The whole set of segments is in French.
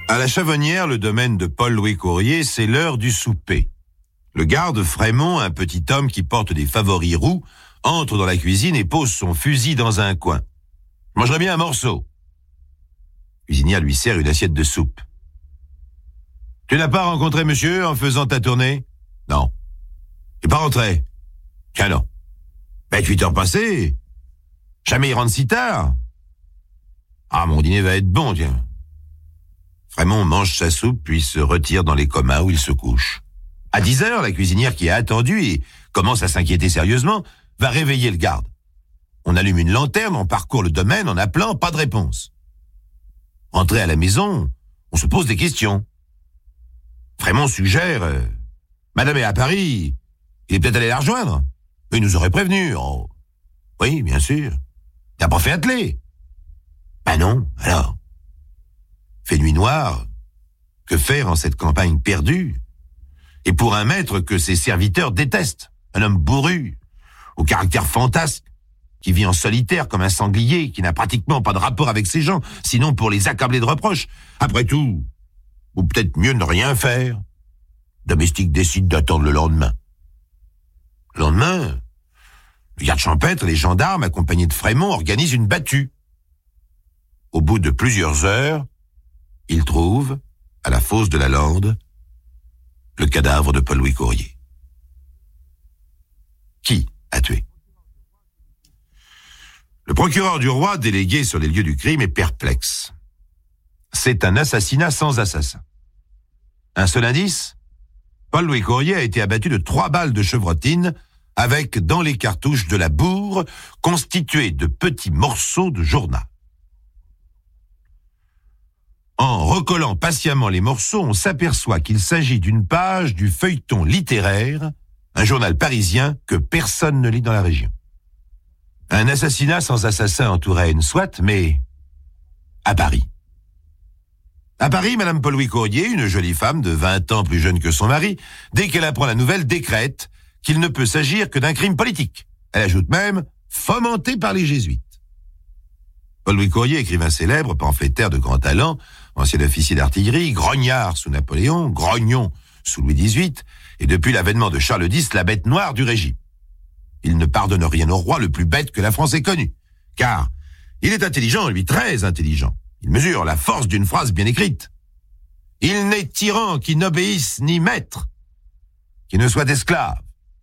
À la Chavonnière, le domaine de Paul-Louis Courrier, c'est l'heure du souper. Le garde Frémont, un petit homme qui porte des favoris roux, entre dans la cuisine et pose son fusil dans un coin. « Je mangerais bien un morceau. » Le cuisinière lui sert une assiette de soupe. « Tu n'as pas rencontré monsieur en faisant ta tournée ?»« Non. »« Tu n'es pas rentré ?»« Tiens non. »« 8 heures passées. Jamais il rentre si tard. »« Ah, mon dîner va être bon, tiens. » Frémont mange sa soupe, puis se retire dans les communs où il se couche. À 10 heures, la cuisinière qui a attendu et commence à s'inquiéter sérieusement, va réveiller le garde. On allume une lanterne, on parcourt le domaine en appelant, pas de réponse. Rentré à la maison, on se pose des questions. Frémont suggère, Madame est à Paris, il est peut-être allé la rejoindre. Il nous aurait prévenu. Oh. Oui, bien sûr. Il n'a pas fait atteler. Ben non, alors. Fait nuit noire, que faire en cette campagne perdue? Et pour un maître que ses serviteurs détestent, un homme bourru, au caractère fantasque, qui vit en solitaire comme un sanglier, qui n'a pratiquement pas de rapport avec ses gens, sinon pour les accabler de reproches. Après tout, ou peut-être mieux ne rien faire. Domestique décide d'attendre le lendemain. Le lendemain, le garde champêtre et les gendarmes, accompagnés de Frémont, organisent une battue. Au bout de plusieurs heures, ils trouvent, à la fosse de la Lande, le cadavre de Paul-Louis Courrier. Qui a tué? Le procureur du roi, délégué sur les lieux du crime, est perplexe. C'est un assassinat sans assassin. Un seul indice? Paul-Louis Courrier a été abattu de 3 balles de chevrotine avec, dans les cartouches, de la bourre constituée de petits morceaux de journal. En recollant patiemment les morceaux, on s'aperçoit qu'il s'agit d'une page du feuilleton littéraire, un journal parisien que personne ne lit dans la région. Un assassinat sans assassin en Touraine, soit, mais à Paris. À Paris, Madame Paul-Louis Courrier, une jolie femme de 20 ans plus jeune que son mari, dès qu'elle apprend la nouvelle, décrète qu'il ne peut s'agir que d'un crime politique. Elle ajoute même « fomenté par les jésuites ». Paul-Louis Courrier, écrivain célèbre, pamphlétaire de grand talent, ancien officier d'artillerie, grognard sous Napoléon, grognon sous Louis XVIII, et depuis l'avènement de Charles X, la bête noire du régime. Il ne pardonne rien au roi, le plus bête que la France ait connu. Car il est intelligent, lui très intelligent. Il mesure la force d'une phrase bien écrite. Il n'est tyran qui n'obéisse ni maître, qui ne soit esclave.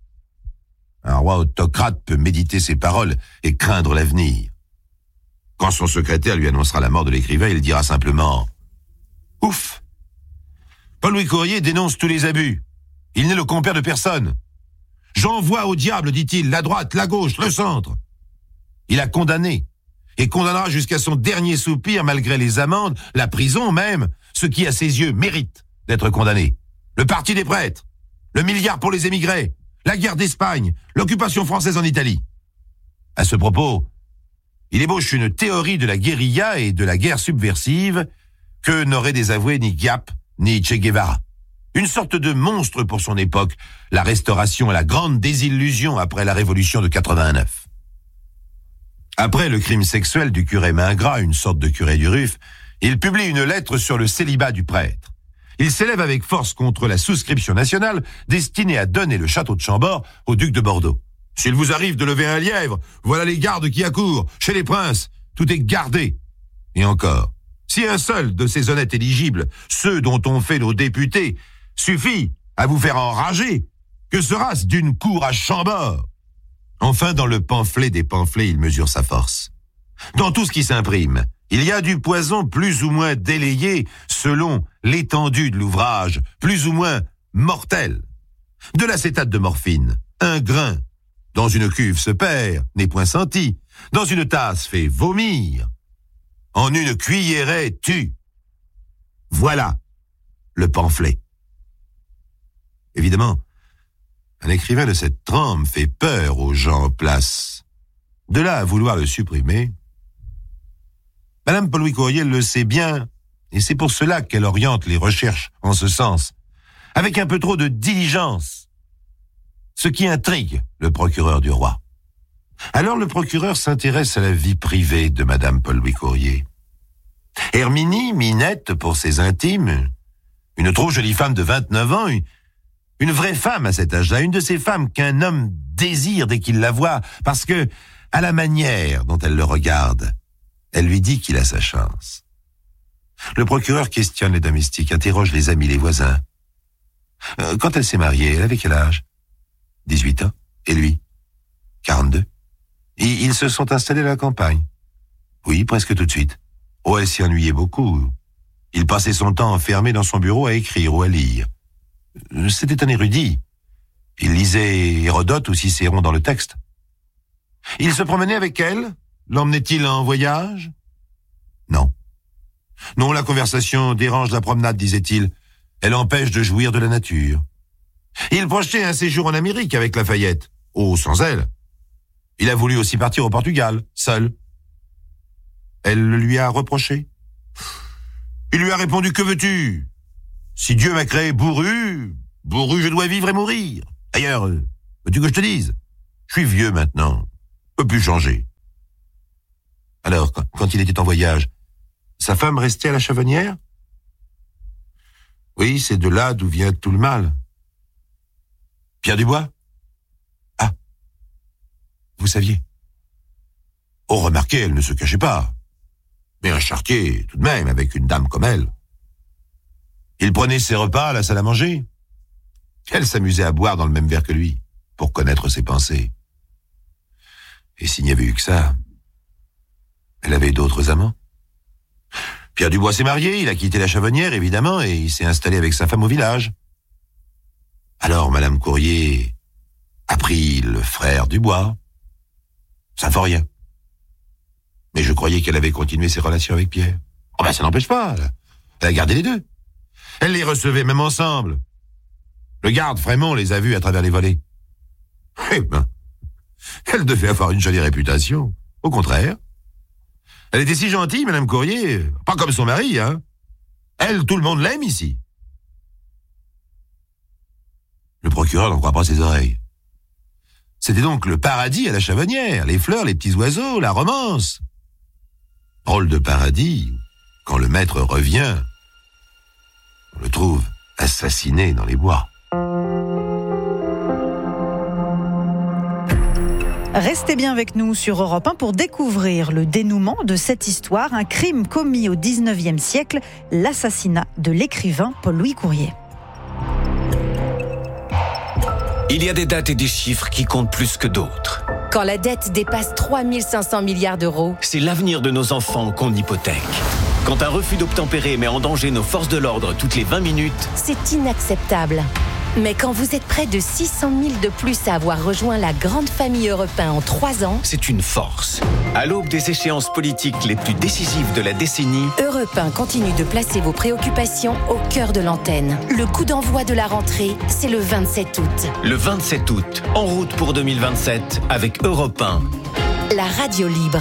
Un roi autocrate peut méditer ses paroles et craindre l'avenir. Quand son secrétaire lui annoncera la mort de l'écrivain, il dira simplement « Ouf !» Paul-Louis Courrier dénonce tous les abus. Il n'est le compère de personne. « J'envoie au diable, dit-il, la droite, la gauche, le centre. » Il a condamné, et condamnera jusqu'à son dernier soupir, malgré les amendes, la prison même, ce qui, à ses yeux, mérite d'être condamné. Le parti des prêtres, le milliard pour les émigrés, la guerre d'Espagne, l'occupation française en Italie. À ce propos, il ébauche une théorie de la guérilla et de la guerre subversive que n'auraient désavoué ni Giap ni Che Guevara. Une sorte de monstre pour son époque, la Restauration et la grande désillusion après la Révolution de 89. Après le crime sexuel du curé Mingrat, une sorte de curé du Ruf, il publie une lettre sur le célibat du prêtre. Il s'élève avec force contre la souscription nationale destinée à donner le château de Chambord au duc de Bordeaux. S'il vous arrive de lever un lièvre, voilà les gardes qui accourent. Chez les princes, tout est gardé. Et encore, si un seul de ces honnêtes éligibles, ceux dont on fait nos députés, suffit à vous faire enrager, que sera-ce d'une cour à Chambord? Enfin, dans le pamphlet des pamphlets, il mesure sa force. Dans tout ce qui s'imprime, il y a du poison plus ou moins délayé selon l'étendue de l'ouvrage, plus ou moins mortel. De l'acétate de morphine, un grain, dans une cuve se perd, n'est point senti, dans une tasse fait vomir, en une cuillerée tue. Voilà le pamphlet. Évidemment, un écrivain de cette trempe fait peur aux gens en place. De là à vouloir le supprimer, Madame Paul-Louis Courrier le sait bien, et c'est pour cela qu'elle oriente les recherches en ce sens, avec un peu trop de diligence, ce qui intrigue le procureur du roi. Alors le procureur s'intéresse à la vie privée de Madame Paul-Louis Courrier. Herminie, Minette pour ses intimes, une trop jolie femme de 29 ans, une vraie femme à cet âge-là, une de ces femmes qu'un homme désire dès qu'il la voit, parce que, à la manière dont elle le regarde, elle lui dit qu'il a sa chance. Le procureur questionne les domestiques, interroge les amis, les voisins. Quand elle s'est mariée, elle avait quel âge? 18 ans. Et lui? 42. Et ils se sont installés à la campagne. Oui, presque tout de suite. Oh, elle s'y ennuyait beaucoup. Il passait son temps enfermé dans son bureau à écrire ou à lire. C'était un érudit. Il lisait Hérodote ou Cicéron dans le texte. Il se promenait avec elle? L'emmenait-il en voyage? Non. Non, la conversation dérange la promenade, disait-il. Elle empêche de jouir de la nature. Il projetait un séjour en Amérique avec Lafayette. Oh, sans elle. Il a voulu aussi partir au Portugal, seul. Elle le lui a reproché. Il lui a répondu, que veux-tu? Si Dieu m'a créé bourru, je dois vivre et mourir. D'ailleurs, veux-tu que je te dise? Je suis vieux maintenant, je peux plus changer. Alors, quand il était en voyage, sa femme restait à la Chavonnière? Oui, c'est de là d'où vient tout le mal. Pierre Dubois? Ah, vous saviez. Oh, remarquez, elle ne se cachait pas. Mais un charretier, tout de même, avec une dame comme elle. Il prenait ses repas à la salle à manger. Elle s'amusait à boire dans le même verre que lui, pour connaître ses pensées. Et s'il n'y avait eu que ça, elle avait d'autres amants. Pierre Dubois s'est marié, il a quitté la Chavonnière, évidemment, et il s'est installé avec sa femme au village. Alors, Madame Courrier a pris le frère Dubois. Ça ne fait rien. Mais je croyais qu'elle avait continué ses relations avec Pierre. Oh ben, ça n'empêche pas. Elle a gardé les deux. Elle les recevait même ensemble. Le garde Frémont les a vus à travers les volets. Eh ben, elle devait avoir une jolie réputation. Au contraire. Elle était si gentille, Madame Courrier. Pas comme son mari, hein. Elle, tout le monde l'aime ici. Le procureur n'en croit pas ses oreilles. C'était donc le paradis à la Chavonnière. Les fleurs, les petits oiseaux, la romance. Drôle de paradis, quand le maître revient, on le trouve assassiné dans les bois. Restez bien avec nous sur Europe 1 pour découvrir le dénouement de cette histoire, un crime commis au 19e siècle, l'assassinat de l'écrivain Paul-Louis Courrier. Il y a des dates et des chiffres qui comptent plus que d'autres. Quand la dette dépasse 3 500 milliards d'euros, C'est l'avenir de nos enfants qu'on hypothèque. Quand un refus d'obtempérer met en danger nos forces de l'ordre toutes les 20 minutes, c'est inacceptable. Mais quand vous êtes près de 600 000 de plus à avoir rejoint la grande famille Europe 1 en 3 ans, c'est une force. À l'aube des échéances politiques les plus décisives de la décennie, Europe 1 continue de placer vos préoccupations au cœur de l'antenne. Le coup d'envoi de la rentrée, c'est le 27 août. le 27 août, en route pour 2027 avec Europe 1. La radio libre.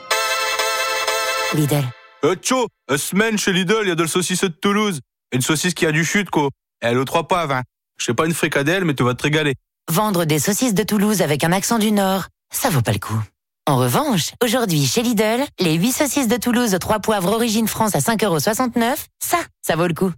Lidl. Tcho, semaine chez Lidl, il y a de la saucisse de Toulouse. Une saucisse qui a du chute, quoi. Elle aux 3 poivres, hein. Je sais pas une fricadelle, mais tu vas te régaler. Vendre des saucisses de Toulouse avec un accent du Nord, ça vaut pas le coup. En revanche, aujourd'hui chez Lidl, les 8 saucisses de Toulouse aux 3 poivres origine France à 5,69 €, ça vaut le coup.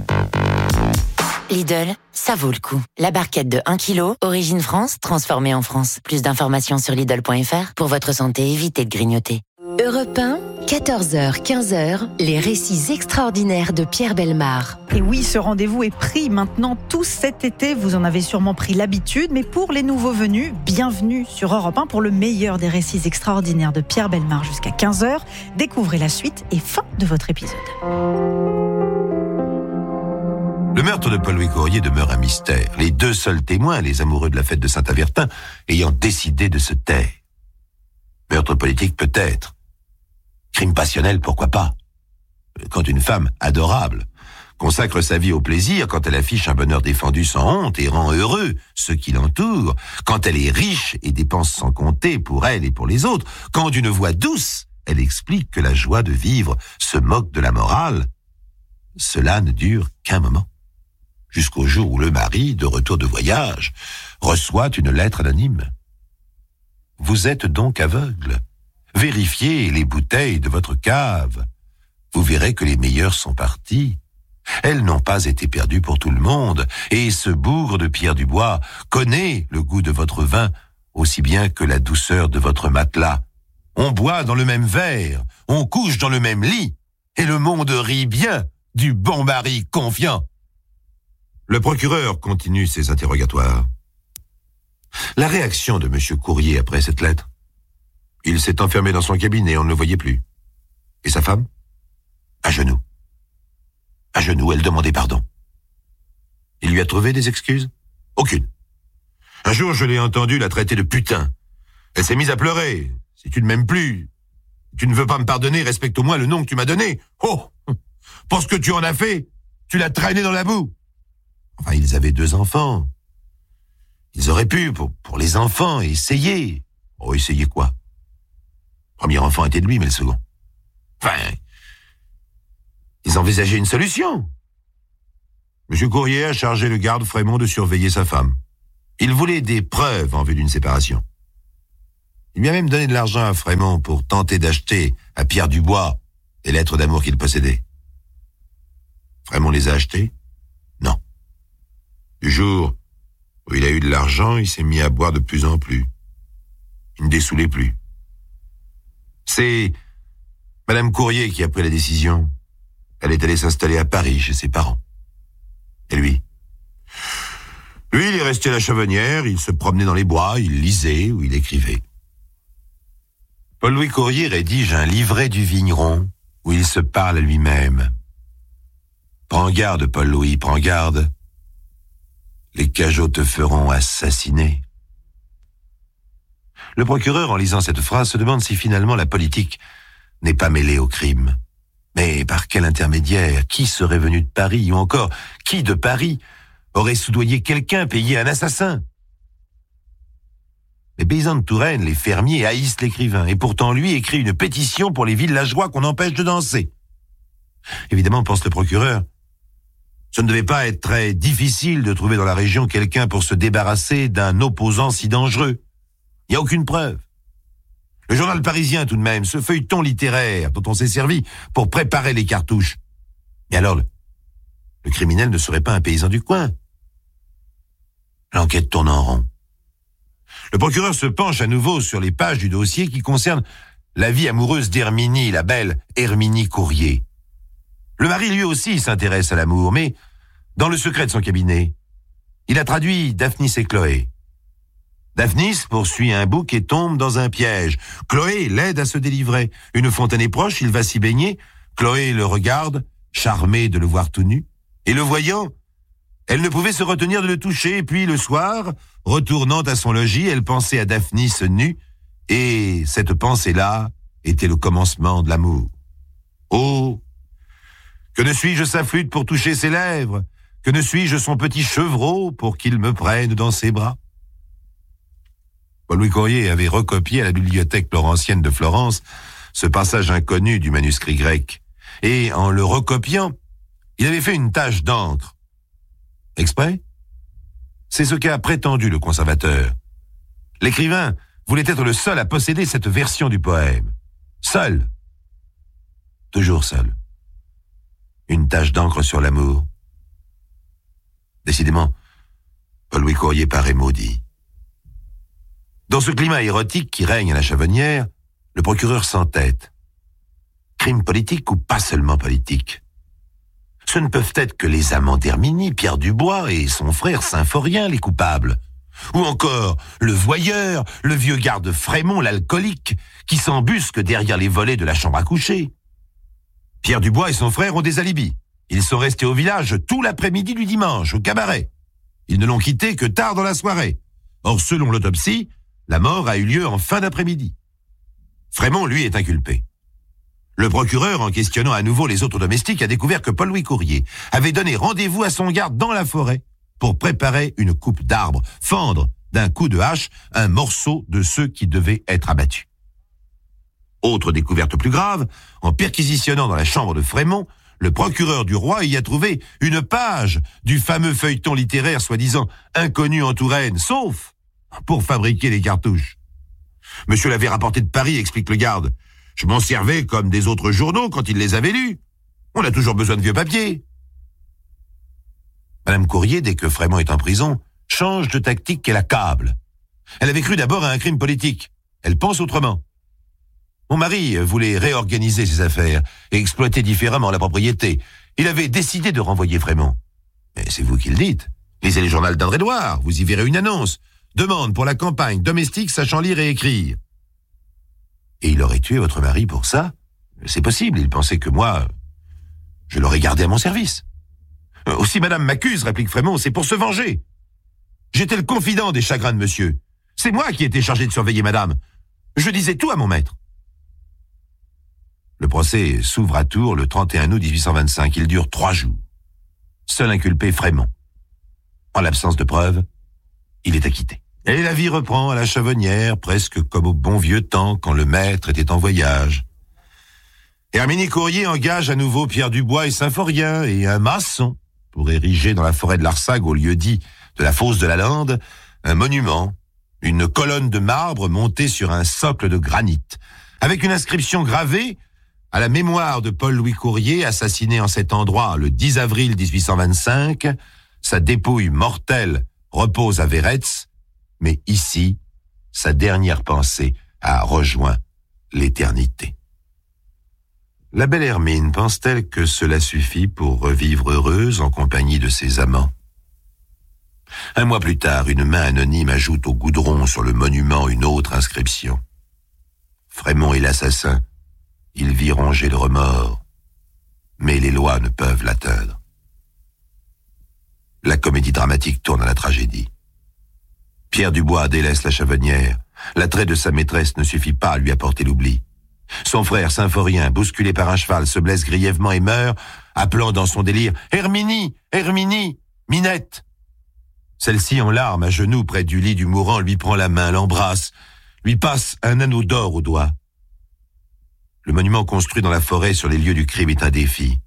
Lidl, ça vaut le coup. La barquette de 1 kg, origine France, transformée en France. Plus d'informations sur Lidl.fr. Pour votre santé, évitez de grignoter. Europe 1, 14h, 15h, les récits extraordinaires de Pierre Bellemare. Et oui, ce rendez-vous est pris maintenant tout cet été. Vous en avez sûrement pris l'habitude, mais pour les nouveaux venus, bienvenue sur Europe 1 pour le meilleur des récits extraordinaires de Pierre Bellemare jusqu'à 15h. Découvrez la suite et fin de votre épisode. Le meurtre de Paul-Louis Courrier demeure un mystère. Les 2 seuls témoins, les amoureux de la fête de Saint-Avertin, ayant décidé de se taire. Meurtre politique peut-être. Crime passionnel, pourquoi pas? Quand une femme adorable consacre sa vie au plaisir, quand elle affiche un bonheur défendu sans honte et rend heureux ceux qui l'entourent, quand elle est riche et dépense sans compter pour elle et pour les autres, quand d'une voix douce, elle explique que la joie de vivre se moque de la morale, cela ne dure qu'un moment. Jusqu'au jour où le mari, de retour de voyage, reçoit une lettre anonyme. Vous êtes donc aveugle. Vérifiez les bouteilles de votre cave. vous verrez que les meilleures sont parties. Elles n'ont pas été perdues pour tout le monde, et ce bougre de Pierre Dubois connaît le goût de votre vin aussi bien que la douceur de votre matelas. On boit dans le même verre, on couche dans le même lit, et le monde rit bien du bon mari confiant. Le procureur continue ses interrogatoires. La réaction de M. Courrier après cette lettre? Il s'est enfermé dans son cabinet, on ne le voyait plus. Et sa femme? À genoux. À genoux, elle demandait pardon. Il lui a trouvé des excuses? Aucune. Un jour, je l'ai entendu la traiter de putain. Elle s'est mise à pleurer. Si tu ne m'aimes plus, si tu ne veux pas me pardonner, respecte au moins le nom que tu m'as donné. Oh! Pour ce que tu en as fait, tu l'as traîné dans la boue. Enfin, ils avaient 2 enfants. Ils auraient pu, pour les enfants, essayer. Oh, essayer quoi? Le premier enfant était de lui, mais le second. Enfin, ils envisageaient une solution. M. Courrier a chargé le garde Frémont de surveiller sa femme. Il voulait des preuves en vue d'une séparation. Il lui a même donné de l'argent à Frémont pour tenter d'acheter à Pierre Dubois les lettres d'amour qu'il possédait. Frémont les a achetées? Non. Du jour où il a eu de l'argent, il s'est mis à boire de plus en plus. Il ne dessoulait plus. C'est Madame Courrier qui a pris la décision. Elle est allée s'installer à Paris chez ses parents. Et lui? Lui, il est resté à la Chavonnière, il se promenait dans les bois, il lisait ou il écrivait. Paul-Louis Courrier rédige un livret du vigneron où il se parle à lui-même. Prends garde, Paul-Louis, prends garde. Les cajots te feront assassiner. Le procureur, en lisant cette phrase, se demande si finalement la politique n'est pas mêlée au crime. Mais par quel intermédiaire? Qui serait venu de Paris? Ou encore, qui de Paris aurait soudoyé quelqu'un, payé un assassin? Les paysans de Touraine, les fermiers, haïssent l'écrivain, et pourtant lui écrit une pétition pour les villageois qu'on empêche de danser. Évidemment, pense le procureur, ce ne devait pas être très difficile de trouver dans la région quelqu'un pour se débarrasser d'un opposant si dangereux. Il n'y a aucune preuve. Le journal Parisien, tout de même, ce feuilleton littéraire dont on s'est servi pour préparer les cartouches. Et alors, le criminel ne serait pas un paysan du coin. L'enquête tourne en rond. Le procureur se penche à nouveau sur les pages du dossier qui concerne la vie amoureuse d'Herminie, la belle Herminie Courrier. Le mari, lui aussi, s'intéresse à l'amour, mais dans le secret de son cabinet. Il a traduit Daphnis et Chloé. Daphnis poursuit un bouc et tombe dans un piège. Chloé l'aide à se délivrer. Une fontaine est proche, il va s'y baigner. Chloé le regarde, charmée de le voir tout nu. Et le voyant, elle ne pouvait se retenir de le toucher. Et puis le soir, retournant à son logis, elle pensait à Daphnis nue. Et cette pensée-là était le commencement de l'amour. Oh, que ne suis-je sa flûte pour toucher ses lèvres? Que ne suis-je son petit chevreau pour qu'il me prenne dans ses bras? Paul-Louis Courrier avait recopié à la bibliothèque laurentienne de Florence ce passage inconnu du manuscrit grec. Et en le recopiant, il avait fait une tache d'encre. Exprès? C'est ce qu'a prétendu le conservateur. L'écrivain voulait être le seul à posséder cette version du poème. Seul. Toujours seul. Une tache d'encre sur l'amour. Décidément, Paul-Louis Courrier paraît maudit. Dans ce climat érotique qui règne à la Chavonnière, le procureur s'entête. Crime politique ou pas seulement politique? Ce ne peuvent être que les amants d'Herminie, Pierre Dubois et son frère Symphorien, les coupables. Ou encore le voyeur, le vieux garde Frémont, l'alcoolique, qui s'embusque derrière les volets de la chambre à coucher. Pierre Dubois et son frère ont des alibis. Ils sont restés au village tout l'après-midi du dimanche, au cabaret. Ils ne l'ont quitté que tard dans la soirée. Or, selon l'autopsie, la mort a eu lieu en fin d'après-midi. Frémont, lui, est inculpé. Le procureur, en questionnant à nouveau les autres domestiques, a découvert que Paul-Louis Courrier avait donné rendez-vous à son garde dans la forêt pour préparer une coupe d'arbre, fendre d'un coup de hache un morceau de ceux qui devaient être abattus. Autre découverte plus grave, en perquisitionnant dans la chambre de Frémont, le procureur du roi y a trouvé une page du fameux feuilleton littéraire soi-disant inconnu en Touraine, sauf pour fabriquer les cartouches. Monsieur l'avait rapporté de Paris, explique le garde. Je m'en servais comme des autres journaux quand il les avait lus. On a toujours besoin de vieux papiers. Madame Courrier, dès que Frémont est en prison, change de tactique qu'elle accable. Elle avait cru d'abord à un crime politique. Elle pense autrement. Mon mari voulait réorganiser ses affaires et exploiter différemment la propriété. Il avait décidé de renvoyer Frémont. Mais c'est vous qui le dites. Lisez les journaux d'Indre-et-Loire, vous y verrez une annonce. Demande pour la campagne domestique sachant lire et écrire. Et il aurait tué votre mari pour ça? C'est possible, il pensait que moi, je l'aurais gardé à mon service. Aussi madame m'accuse, réplique Frémont, c'est pour se venger. J'étais le confident des chagrins de monsieur. C'est moi qui étais chargé de surveiller madame. Je disais tout à mon maître. Le procès s'ouvre à Tours le 31 août 1825. Il dure 3 jours. Seul inculpé Frémont. En l'absence de preuves, il est acquitté. Et la vie reprend à la Chavonnière, presque comme au bon vieux temps quand le maître était en voyage. Herminie Courrier engage à nouveau Pierre Dubois et Symphorien et un maçon pour ériger dans la forêt de l'Arsac, au lieu-dit de la fosse de la Lande, un monument, une colonne de marbre montée sur un socle de granit, avec une inscription gravée à la mémoire de Paul-Louis Courrier, assassiné en cet endroit le 10 avril 1825. Sa dépouille mortelle repose à Véretz, mais ici, sa dernière pensée a rejoint l'éternité. La belle Hermine pense-t-elle que cela suffit pour revivre heureuse en compagnie de ses amants? Un mois plus tard, une main anonyme ajoute au goudron sur le monument une autre inscription. Frémont est l'assassin. Il vit ronger le remords, mais les lois ne peuvent l'atteindre. La comédie dramatique tourne à la tragédie. Pierre Dubois délaisse la Chavonnière. L'attrait de sa maîtresse ne suffit pas à lui apporter l'oubli. Son frère Symphorien, bousculé par un cheval, se blesse grièvement et meurt, appelant dans son délire « Herminie, Herminie, Minette !» Celle-ci, en larmes, à genoux près du lit du mourant, lui prend la main, l'embrasse, lui passe un anneau d'or au doigt. Le monument construit dans la forêt sur les lieux du crime est un défi.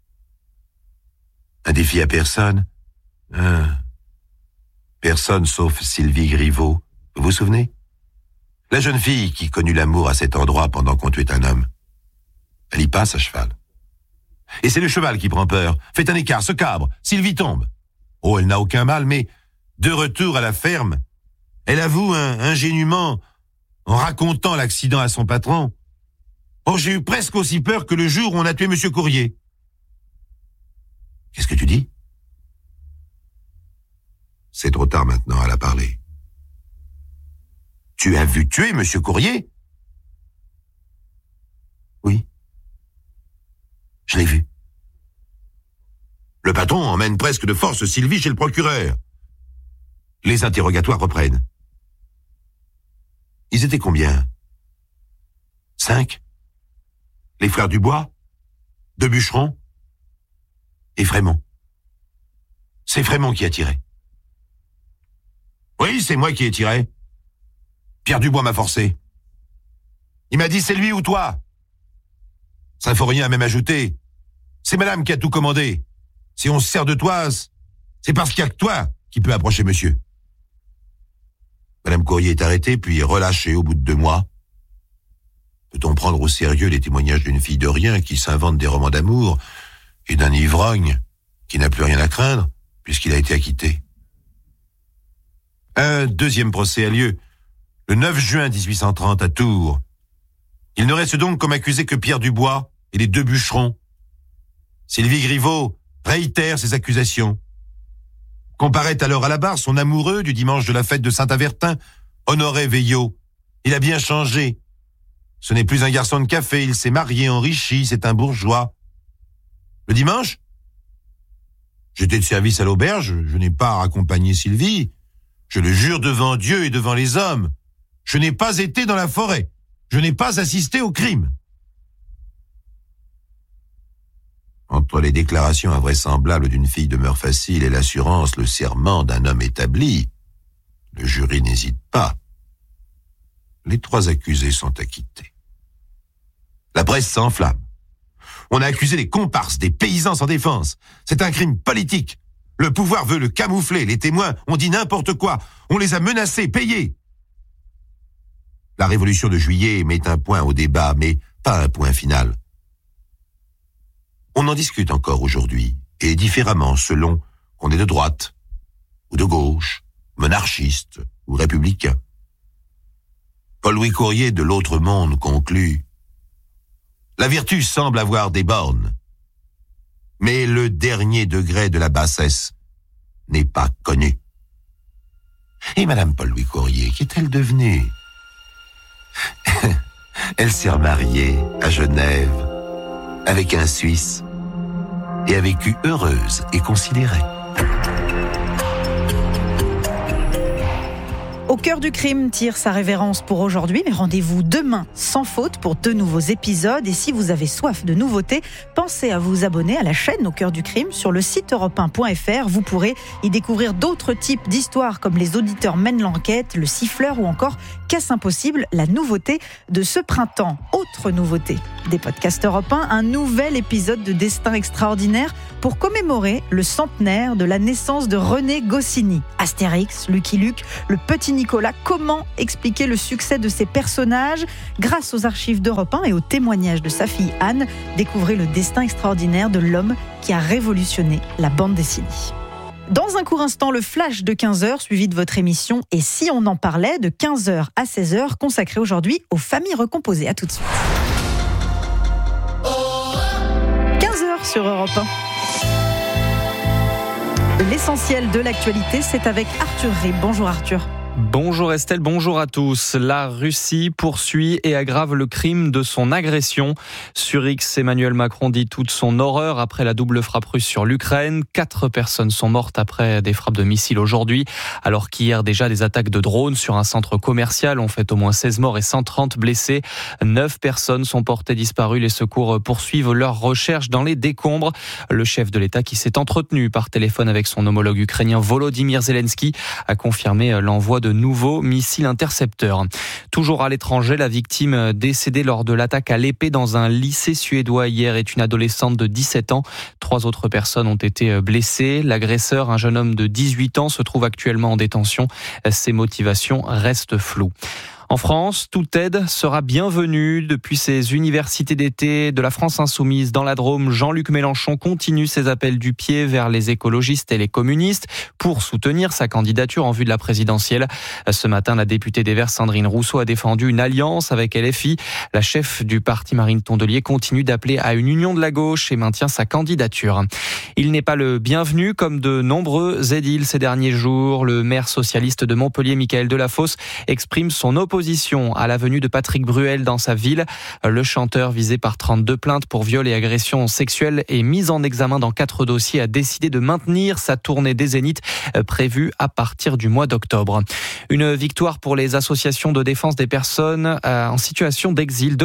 Un défi à personne? Personne sauf Sylvie Griveaux. Vous vous souvenez? La jeune fille qui connut l'amour à cet endroit pendant qu'on tuait un homme. Elle y passe à cheval. Et c'est le cheval qui prend peur, fait un écart, se cabre, Sylvie tombe. Oh, elle n'a aucun mal, mais de retour à la ferme, elle avoue ingénument, en racontant l'accident à son patron, « Oh, j'ai eu presque aussi peur que le jour où on a tué Monsieur Courrier. » Qu'est-ce que tu dis? C'est trop tard maintenant, elle a parlé. Tu as vu tuer Monsieur Courrier? Oui. Je l'ai vu. Le patron emmène presque de force Sylvie chez le procureur. Les interrogatoires reprennent. Ils étaient combien? 5? Les frères Dubois? 2 bûcherons? Et Frémont. C'est Frémont qui a tiré. Oui, c'est moi qui ai tiré. Pierre Dubois m'a forcé. Il m'a dit, c'est lui ou toi. Symphorien a même ajouté, c'est madame qui a tout commandé. Si on se sert de toi, c'est parce qu'il n'y a que toi qui peut approcher monsieur. Madame Courrier est arrêtée, puis relâchée au bout de 2 mois. Peut-on prendre au sérieux les témoignages d'une fille de rien qui s'invente des romans d'amour et d'un ivrogne qui n'a plus rien à craindre puisqu'il a été acquitté? Un deuxième procès a lieu le 9 juin 1830 à Tours. Il ne reste donc comme accusé que Pierre Dubois et les 2 bûcherons. Sylvie Griveaux réitère ses accusations. Comparaît alors à la barre son amoureux du dimanche de la fête de Saint-Avertin, Honoré Veillot. Il a bien changé. Ce n'est plus un garçon de café, il s'est marié, enrichi, c'est un bourgeois. Le dimanche, j'étais de service à l'auberge, je n'ai pas accompagné Sylvie. Je le jure devant Dieu et devant les hommes. Je n'ai pas été dans la forêt. Je n'ai pas assisté au crime. Entre les déclarations invraisemblables d'une fille de mœurs faciles et l'assurance, le serment d'un homme établi, le jury n'hésite pas. Les 3 accusés sont acquittés. La presse s'enflamme. On a accusé les comparses, des paysans sans défense. C'est un crime politique. Le pouvoir veut le camoufler. Les témoins ont dit n'importe quoi. On les a menacés, payés. La Révolution de juillet met un point au débat, mais pas un point final. On en discute encore aujourd'hui, et différemment selon qu'on est de droite ou de gauche, monarchiste ou républicain. Paul-Louis Courrier de l'Autre Monde conclut: la vertu semble avoir des bornes, mais le dernier degré de la bassesse n'est pas connu. Et Madame Paul-Louis Courrier, qu'est-elle devenue? Elle s'est remariée à Genève avec un Suisse et a vécu heureuse et considérée. Au cœur du crime tire sa révérence pour aujourd'hui, mais rendez-vous demain sans faute pour 2 nouveaux épisodes. Et si vous avez soif de nouveautés, pensez à vous abonner à la chaîne Au cœur du crime sur le site europe1.fr. Vous pourrez y découvrir d'autres types d'histoires comme Les auditeurs mènent l'enquête, Le siffleur ou encore Casse impossible, la nouveauté de ce printemps. Autre nouveauté des podcasts Europe 1, un nouvel épisode de Destin extraordinaire pour commémorer le centenaire de la naissance de René Goscinny. Astérix, Lucky Luke, le petit Nicolas, comment expliquer le succès de ces personnages? Grâce aux archives d'Europe 1 et aux témoignages de sa fille Anne, découvrez le destin extraordinaire de l'homme qui a révolutionné la bande dessinée. Dans un court instant, le flash de 15h, suivi de votre émission « Et si on en parlait ?» de 15h à 16h, consacré aujourd'hui aux familles recomposées. À tout de suite. 15h sur Europe 1. L'essentiel de l'actualité, c'est avec Arthur Rib. Bonjour Arthur. Bonjour Estelle, bonjour à tous. La Russie poursuit et aggrave le crime de son agression. Sur X, Emmanuel Macron dit toute son horreur après la double frappe russe sur l'Ukraine. 4 personnes sont mortes après des frappes de missiles aujourd'hui, alors qu'hier déjà des attaques de drones sur un centre commercial ont fait au moins 16 morts et 130 blessés. 9 personnes sont portées disparues. Les secours poursuivent leurs recherches dans les décombres. Le chef de l'État, qui s'est entretenu par téléphone avec son homologue ukrainien Volodymyr Zelensky, a confirmé l'envoi de nouveaux missiles intercepteurs. Toujours à l'étranger, la victime décédée lors de l'attaque à l'épée dans un lycée suédois hier est une adolescente de 17 ans. 3 autres personnes ont été blessées. L'agresseur, un jeune homme de 18 ans, se trouve actuellement en détention. Ses motivations restent floues. En France, toute aide sera bienvenue. Depuis ses universités d'été de la France insoumise dans la Drôme, Jean-Luc Mélenchon continue ses appels du pied vers les écologistes et les communistes pour soutenir sa candidature en vue de la présidentielle. Ce matin, la députée des Verts, Sandrine Rousseau, a défendu une alliance avec LFI. La chef du parti, Marine Tondelier, continue d'appeler à une union de la gauche et maintient sa candidature. Il n'est pas le bienvenu comme de nombreux édiles ces derniers jours. Le maire socialiste de Montpellier, Michael Delafosse, exprime son opposition à la venue de Patrick Bruel dans sa ville. Le chanteur, visé par 32 plaintes pour viol et agression sexuelle et mis en examen dans 4 dossiers, a décidé de maintenir sa tournée des Zéniths prévue à partir du mois d'octobre. Une victoire pour les associations de défense des personnes en situation d'exil.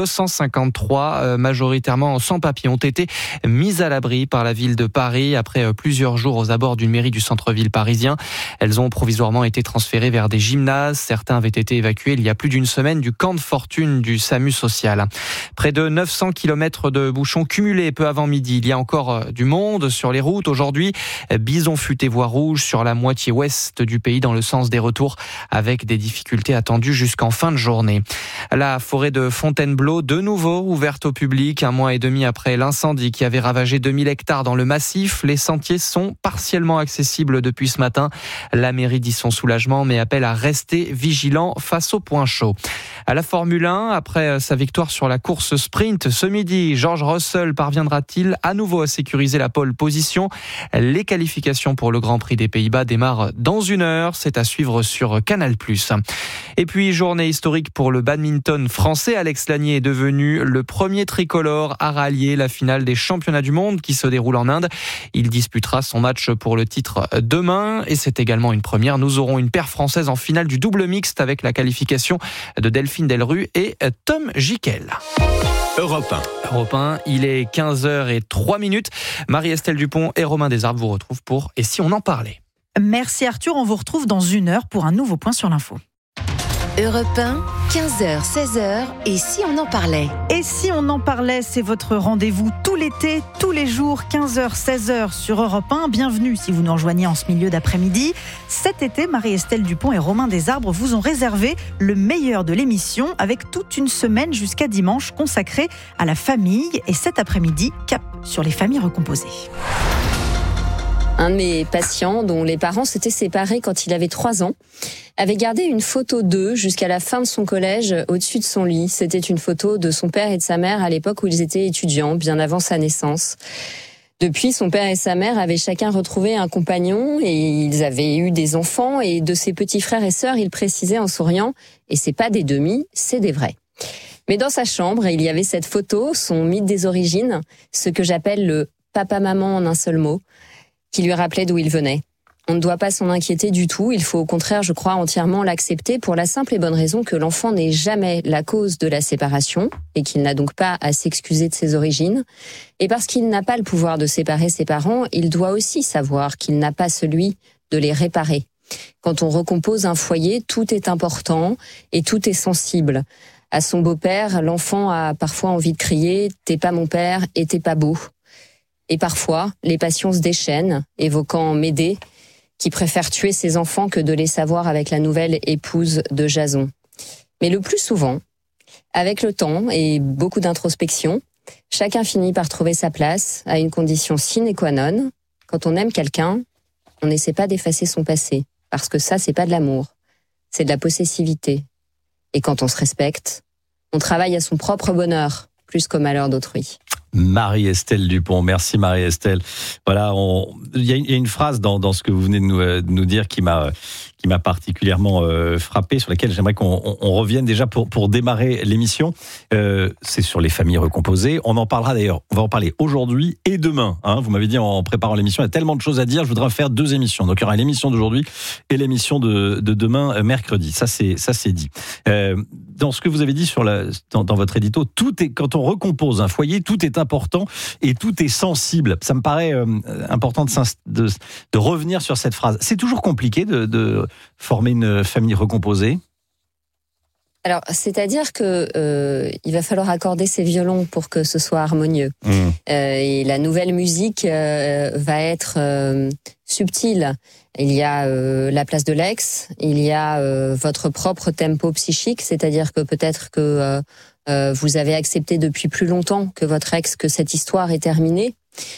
253, majoritairement sans papier, ont été mises à l'abri par la ville de Paris après plusieurs jours aux abords d'une mairie du centre-ville parisien. Elles ont provisoirement été transférées vers des gymnases. Certains avaient été évacués il y a plus d'une semaine du camp de fortune du SAMU social. Près de 900 km de bouchons cumulés peu avant midi. Il y a encore du monde sur les routes aujourd'hui. Bison futé voie rouge sur la moitié ouest du pays dans le sens des retours, avec des difficultés attendues jusqu'en fin de journée. La forêt de Fontainebleau, de nouveau ouverte au public, 1 mois et demi après l'incendie qui avait ravagé 2000 hectares dans le massif. Les sentiers sont partiellement accessibles depuis ce matin. La mairie dit son soulagement, mais appelle à rester vigilant face au point chaud. À la Formule 1, après sa victoire sur la course sprint ce midi, George Russell parviendra-t-il à nouveau à sécuriser la pole position? Les qualifications pour le Grand Prix des Pays-Bas démarrent dans 1 heure. C'est à suivre sur Canal+. Et puis, journée historique pour le badminton français. Alex Lanier est devenu le premier tricolore à rallier la finale des championnats du monde qui se déroule en Inde. Il disputera son match pour le titre demain et c'est également une première. Nous aurons une paire française en finale du double mixte avec la qualification de Delphine Delru et Tom Jikel. Europe 1, il est 15h03. Marie-Estelle Dupont et Romain Desarbes vous retrouvent pour « Et si on en parlait ?» Merci Arthur, on vous retrouve dans 1 heure pour un nouveau point sur l'info. Europe 1, 15h, 16h, et si on en parlait ? Et si on en parlait, c'est votre rendez-vous tout l'été, tous les jours, 15h, 16h sur Europe 1. Bienvenue si vous nous rejoignez en ce milieu d'après-midi. Cet été, Marie-Estelle Dupont et Romain Desarbres vous ont réservé le meilleur de l'émission avec toute une semaine jusqu'à dimanche consacrée à la famille. Et cet après-midi, cap sur les familles recomposées. Un de mes patients, dont les parents s'étaient séparés quand il avait 3 ans, avait gardé une photo d'eux jusqu'à la fin de son collège au-dessus de son lit. C'était une photo de son père et de sa mère à l'époque où ils étaient étudiants, bien avant sa naissance. Depuis, son père et sa mère avaient chacun retrouvé un compagnon et ils avaient eu des enfants. Et de ses petits frères et sœurs, il précisait en souriant « Et c'est pas des demi, c'est des vrais ». Mais dans sa chambre, il y avait cette photo, son mythe des origines, ce que j'appelle le papa-maman en un seul mot, qui lui rappelait d'où il venait. On ne doit pas s'en inquiéter du tout, il faut au contraire, je crois, entièrement l'accepter pour la simple et bonne raison que l'enfant n'est jamais la cause de la séparation et qu'il n'a donc pas à s'excuser de ses origines. Et parce qu'il n'a pas le pouvoir de séparer ses parents, il doit aussi savoir qu'il n'a pas celui de les réparer. Quand on recompose un foyer, tout est important et tout est sensible. À son beau-père, l'enfant a parfois envie de crier « T'es pas mon père et t'es pas beau ». Et parfois, les passions se déchaînent, évoquant Médée, qui préfère tuer ses enfants que de les savoir avec la nouvelle épouse de Jason. Mais le plus souvent, avec le temps et beaucoup d'introspection, chacun finit par trouver sa place à une condition sine qua non. Quand on aime quelqu'un, on n'essaie pas d'effacer son passé, parce que ça, c'est pas de l'amour, c'est de la possessivité. Et quand on se respecte, on travaille à son propre bonheur, plus qu'au malheur d'autrui. Marie-Estelle Dupont, merci Marie-Estelle. Voilà, il y a une phrase dans ce que vous venez de nous dire qui m'a particulièrement frappé, sur laquelle j'aimerais qu'on revienne déjà pour démarrer l'émission. C'est sur les familles recomposées. On en parlera d'ailleurs, on va en parler aujourd'hui et demain. Vous m'avez dit en préparant l'émission, il y a tellement de choses à dire, je voudrais faire 2 émissions. Donc il y aura l'émission d'aujourd'hui et l'émission de demain, mercredi. Ça c'est dit. Dans ce que vous avez dit dans votre édito, tout est, quand on recompose un foyer, tout est important et tout est sensible. Ça me paraît important de revenir sur cette phrase. C'est toujours compliqué de former une famille recomposée? Alors, c'est-à-dire que il va falloir accorder ses violons pour que ce soit harmonieux. Et la nouvelle musique va être subtile. Il y a la place de l'ex, il y a votre propre tempo psychique, c'est-à-dire que peut-être que vous avez accepté depuis plus longtemps que votre ex, que cette histoire est terminée.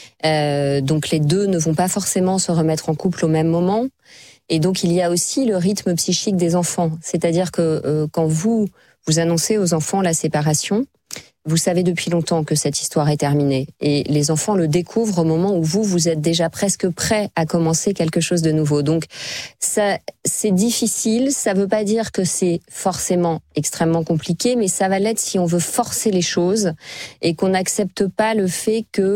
Donc les deux ne vont pas forcément se remettre en couple au même moment. Et donc il y a aussi le rythme psychique des enfants. C'est-à-dire que quand vous annoncez aux enfants la séparation, vous savez depuis longtemps que cette histoire est terminée. Et les enfants le découvrent au moment où vous êtes déjà presque prêt à commencer quelque chose de nouveau. Donc ça, c'est difficile. Ça veut pas dire que c'est forcément extrêmement compliqué, mais ça va l'être si on veut forcer les choses et qu'on n'accepte pas le fait que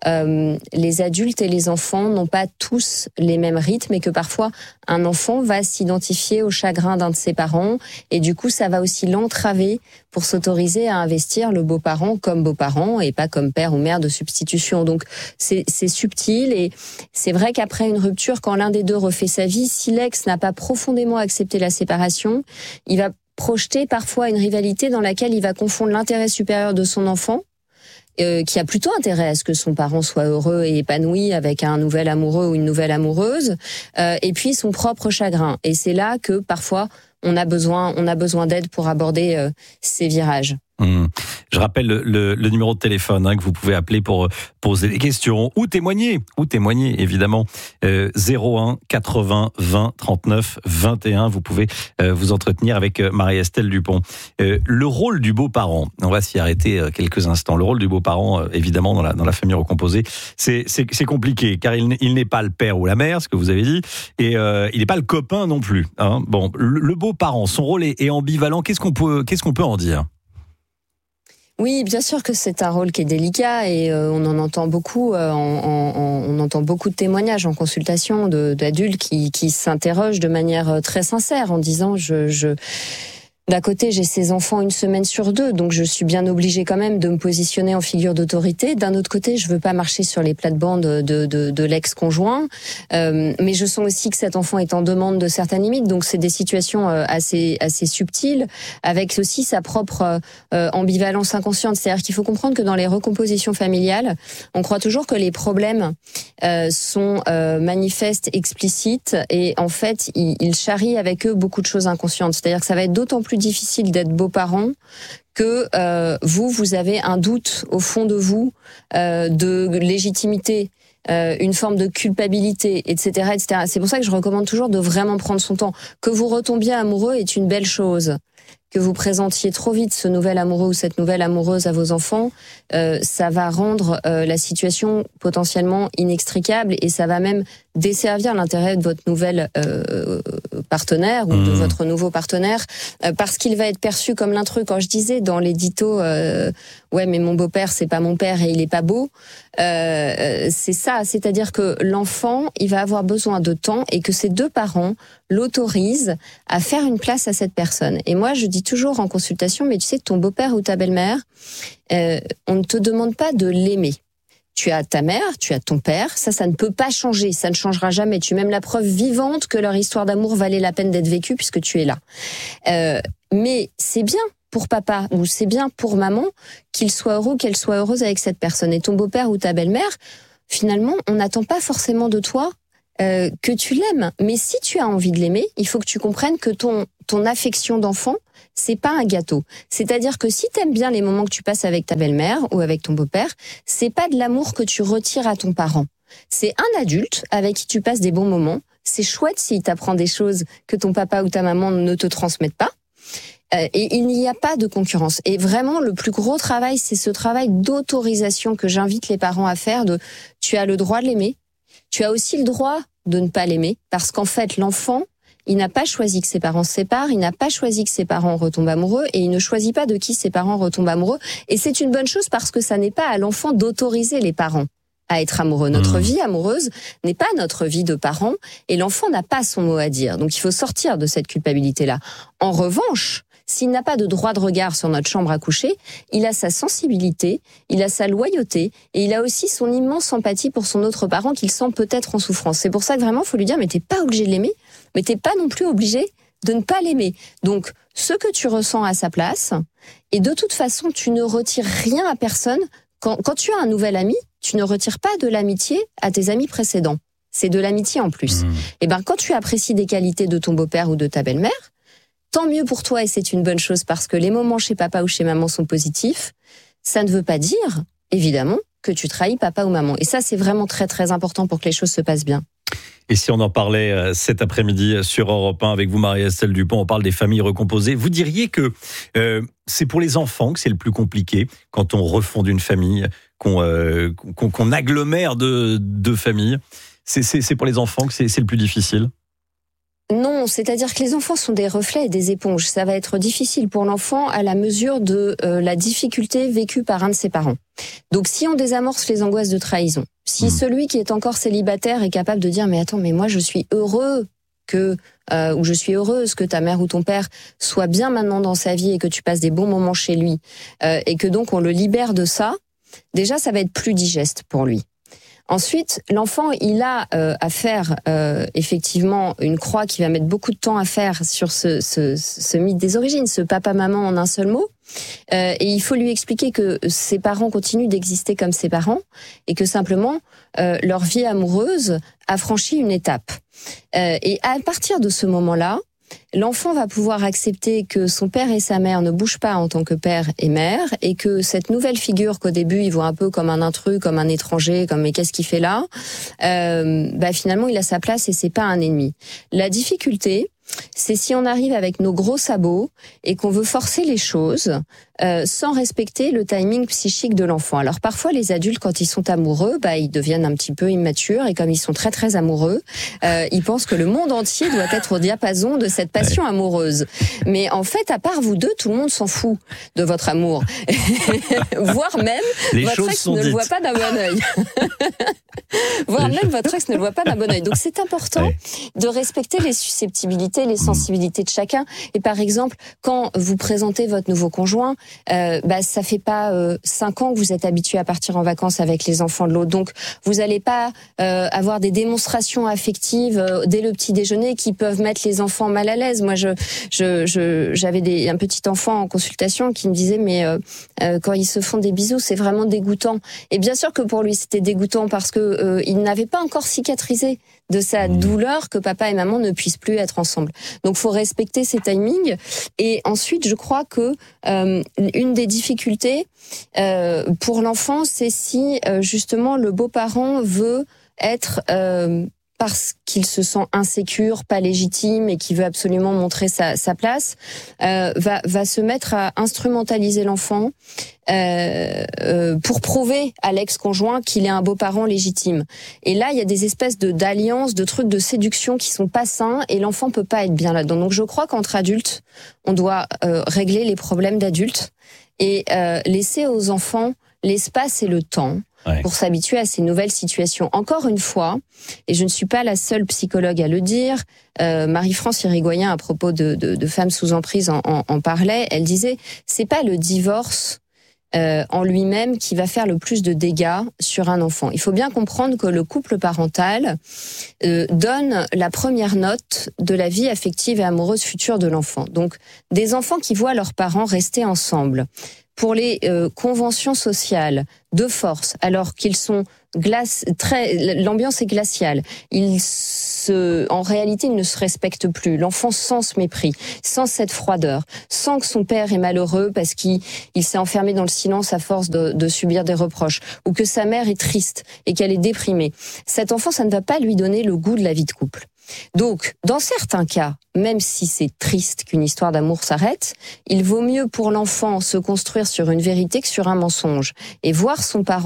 les adultes et les enfants n'ont pas tous les mêmes rythmes et que parfois un enfant va s'identifier au chagrin d'un de ses parents et du coup ça va aussi l'entraver pour s'autoriser à investir le beau-parent comme beau-parent et pas comme père ou mère de substitution. Donc c'est subtil et c'est vrai qu'après une rupture, quand l'un des deux refait sa vie, si l'ex n'a pas profondément accepté la séparation, il va projeter parfois une rivalité dans laquelle il va confondre l'intérêt supérieur de son enfant, qui a plutôt intérêt à ce que son parent soit heureux et épanoui avec un nouvel amoureux ou une nouvelle amoureuse, et puis son propre chagrin. Et c'est là que parfois on a besoin d'aide pour aborder ces virages. Je rappelle le numéro de téléphone que vous pouvez appeler pour poser des questions ou témoigner évidemment. 01 80 20 39 21. Vous pouvez vous entretenir avec Marie-Estelle Dupont. Le rôle du beau-parent, on va s'y arrêter quelques instants. Le rôle du beau-parent, évidemment, dans la famille recomposée, c'est compliqué car il n'est pas le père ou la mère, ce que vous avez dit, et il n'est pas le copain non plus. Bon, le beau-parent, son rôle est ambivalent. Qu'est-ce qu'on peut en dire? Oui, bien sûr que c'est un rôle qui est délicat et on en entend beaucoup. On entend beaucoup de témoignages en consultation d'adultes qui s'interrogent de manière très sincère en disant D'un côté, j'ai ces enfants 1 semaine sur 2, donc je suis bien obligée quand même de me positionner en figure d'autorité. D'un autre côté, je veux pas marcher sur les plates-bandes de l'ex-conjoint, mais je sens aussi que cet enfant est en demande de certaines limites, donc c'est des situations assez subtiles, avec aussi sa propre ambivalence inconsciente. C'est-à-dire qu'il faut comprendre que dans les recompositions familiales, on croit toujours que les problèmes sont manifestes, explicites, et en fait, ils charrient avec eux beaucoup de choses inconscientes. C'est-à-dire que ça va être d'autant plus difficile d'être beau-parent que vous avez un doute au fond de vous de légitimité, une forme de culpabilité, etc., etc. C'est pour ça que je recommande toujours de vraiment prendre son temps. Que vous retombiez amoureux est une belle chose. Que vous présentiez trop vite ce nouvel amoureux ou cette nouvelle amoureuse à vos enfants, ça va rendre la situation potentiellement inextricable et ça va même desservir l'intérêt de votre nouvelle partenaire ou de votre nouveau partenaire parce qu'il va être perçu comme l'intrus. Quand je disais dans l'édito ouais mais mon beau-père c'est pas mon père et il est pas beau, c'est ça, c'est-à-dire que l'enfant il va avoir besoin de temps et que ses 2 parents l'autorisent à faire une place à cette personne. Et moi je dis toujours en consultation, mais tu sais, ton beau-père ou ta belle-mère, on ne te demande pas de l'aimer. Tu as ta mère, tu as ton père, ça ne peut pas changer, ça ne changera jamais. Tu es même la preuve vivante que leur histoire d'amour valait la peine d'être vécue puisque tu es là. Mais c'est bien pour papa ou c'est bien pour maman qu'il soit heureux, qu'elle soit heureuse avec cette personne. Et ton beau-père ou ta belle-mère, finalement, on n'attend pas forcément de toi que tu l'aimes. Mais si tu as envie de l'aimer, il faut que tu comprennes que ton affection d'enfant, c'est pas un gâteau. C'est-à-dire que si t'aimes bien les moments que tu passes avec ta belle-mère ou avec ton beau-père, c'est pas de l'amour que tu retires à ton parent. C'est un adulte avec qui tu passes des bons moments. C'est chouette s'il t'apprend des choses que ton papa ou ta maman ne te transmettent pas. Et il n'y a pas de concurrence. Et vraiment, le plus gros travail, c'est ce travail d'autorisation que j'invite les parents à faire tu as le droit de l'aimer. Tu as aussi le droit de ne pas l'aimer parce qu'en fait, l'enfant, il n'a pas choisi que ses parents se séparent, il n'a pas choisi que ses parents retombent amoureux et il ne choisit pas de qui ses parents retombent amoureux. Et c'est une bonne chose parce que ça n'est pas à l'enfant d'autoriser les parents à être amoureux. Notre vie amoureuse n'est pas notre vie de parents et l'enfant n'a pas son mot à dire. Donc il faut sortir de cette culpabilité-là. En revanche, s'il n'a pas de droit de regard sur notre chambre à coucher, il a sa sensibilité, il a sa loyauté et il a aussi son immense empathie pour son autre parent qu'il sent peut-être en souffrance. C'est pour ça que vraiment, il faut lui dire, mais t'es pas obligé de l'aimer, mais t'es pas non plus obligé de ne pas l'aimer. Donc, ce que tu ressens à sa place, et de toute façon, tu ne retires rien à personne. Quand tu as un nouvel ami, tu ne retires pas de l'amitié à tes amis précédents. C'est de l'amitié en plus. Et ben, quand tu apprécies des qualités de ton beau-père ou de ta belle-mère, tant mieux pour toi et c'est une bonne chose parce que les moments chez papa ou chez maman sont positifs. Ça ne veut pas dire, évidemment, que tu trahis papa ou maman. Et ça, c'est vraiment très, très important pour que les choses se passent bien. Et si on en parlait cet après-midi sur Europe 1 avec vous, Marie-Estelle Dupont, on parle des familles recomposées. Vous diriez que c'est pour les enfants que c'est le plus compliqué quand on refonde une famille, qu'on agglomère deux familles. C'est pour les enfants que c'est le plus difficile ? Non, c'est-à-dire que les enfants sont des reflets et des éponges. Ça va être difficile pour l'enfant à la mesure de la difficulté vécue par un de ses parents. Donc si on désamorce les angoisses de trahison, si celui qui est encore célibataire est capable de dire « mais attends, mais moi je suis heureux ou je suis heureuse que ta mère ou ton père soit bien maintenant dans sa vie et que tu passes des bons moments chez lui et que donc on le libère de ça », déjà ça va être plus digeste pour lui. Ensuite, l'enfant, il a à faire effectivement une croix qui va mettre beaucoup de temps à faire sur ce mythe des origines, ce papa-maman en un seul mot. Et il faut lui expliquer que ses parents continuent d'exister comme ses parents et que simplement leur vie amoureuse a franchi une étape. Et à partir de ce moment-là, l'enfant va pouvoir accepter que son père et sa mère ne bougent pas en tant que père et mère et que cette nouvelle figure qu'au début il voit un peu comme un intrus, comme un étranger, comme mais qu'est-ce qu'il fait là, finalement il a sa place et c'est pas un ennemi. La difficulté, c'est si on arrive avec nos gros sabots et qu'on veut forcer les choses sans respecter le timing psychique de l'enfant. Alors parfois les adultes quand ils sont amoureux, ils deviennent un petit peu immatures et comme ils sont très très amoureux, ils pensent que le monde entier doit être au diapason de cette passion amoureuse. Mais en fait, à part vous deux, tout le monde s'en fout de votre amour. Voire même, votre ex ne le voit pas d'un bon œil. voire même votre ex ne le voit pas d'un bon œil. Donc c'est important de respecter les susceptibilités, les sensibilités de chacun. Et par exemple, quand vous présentez votre nouveau conjoint, ça fait pas 5 ans que vous êtes habitué à partir en vacances avec les enfants de l'autre. Donc vous n'allez pas avoir des démonstrations affectives dès le petit déjeuner qui peuvent mettre les enfants mal à l'aise. Moi, j'avais un petit enfant en consultation qui me disait mais quand ils se font des bisous, c'est vraiment dégoûtant. Et bien sûr que pour lui c'était dégoûtant parce que il n'avait pas encore cicatrisé de sa douleur que papa et maman ne puissent plus être ensemble. Donc faut respecter ces timings. Et ensuite, je crois que une des difficultés pour l'enfant, c'est si justement le beau-parent veut être parce qu'il se sent insécure, pas légitime et qui veut absolument montrer sa place, va se mettre à instrumentaliser l'enfant pour prouver à l'ex-conjoint qu'il est un beau-parent légitime. Et là, il y a des espèces d'alliances, de trucs de séduction qui sont pas sains et l'enfant peut pas être bien là-dedans. Donc je crois qu'entre adultes, on doit régler les problèmes d'adultes et laisser aux enfants l'espace et le temps pour s'habituer à ces nouvelles situations. Encore une fois, et je ne suis pas la seule psychologue à le dire, Marie-France Irigoyen, à propos de femmes sous emprise, en parlait. Elle disait, c'est pas le divorce en lui-même qui va faire le plus de dégâts sur un enfant. Il faut bien comprendre que le couple parental donne la première note de la vie affective et amoureuse future de l'enfant. Donc, des enfants qui voient leurs parents rester ensemble pour les conventions sociales de force, alors qu'ils sont l'ambiance est glaciale. En réalité, ils ne se respectent plus. L'enfant sent ce mépris, sent cette froideur, sent que son père est malheureux parce qu'il s'est enfermé dans le silence à force de subir des reproches, ou que sa mère est triste et qu'elle est déprimée. Cet enfant, ça ne va pas lui donner le goût de la vie de couple. Donc, dans certains cas, même si c'est triste qu'une histoire d'amour s'arrête, il vaut mieux pour l'enfant se construire sur une vérité que sur un mensonge et voir son parent